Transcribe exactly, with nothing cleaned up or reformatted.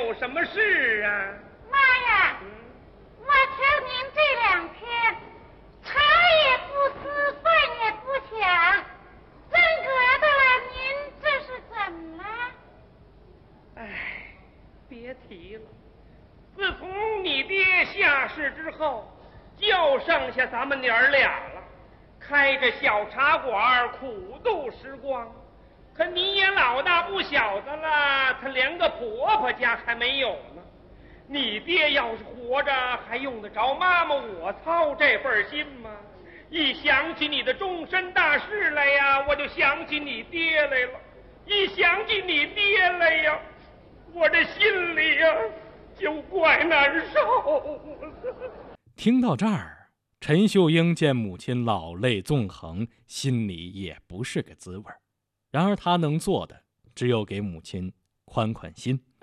有什么事啊？ 妈呀，嗯、我瞧您这两天茶也不思，饭也不想，真格的了，您这是怎么了？ 哎，别提了，自从你爹下世之后，就剩下咱们娘儿俩了，开着小茶馆苦度时光。可你也老大不小的了，他连个婆婆家还没有呢。你爹要是活着，还用得着妈妈我操这份心吗？一想起你的终身大事来呀，我就想起你爹来了。一想起你爹来呀，我这心里呀就怪难受。 听到这儿，陈秀英见母亲老泪纵横，心里也不是个滋味。然而他能做的只有给母亲宽宽心。